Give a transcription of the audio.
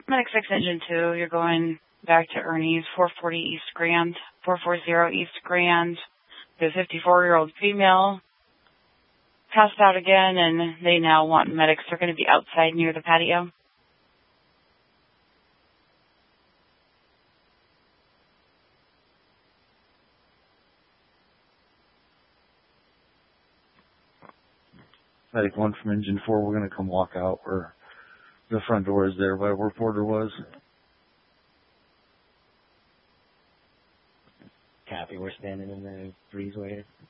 Medic 6 Engine 2, you're going back to Ernie's, 440 East Grand, 440 East Grand. The 54-year-old female passed out again, and they now want medics. They're going to be outside near the patio. Medic 1 from Engine 4, we're going to come walk out where the front door is there by where Porter was. Copy, we're standing in the breezeway.